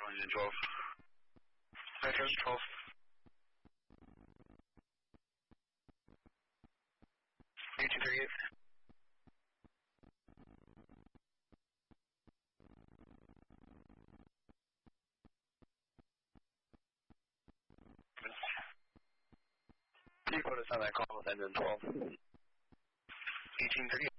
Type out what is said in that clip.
engine 12. Engine 12. 1838. Equal to 7, call with engine 12. 1838.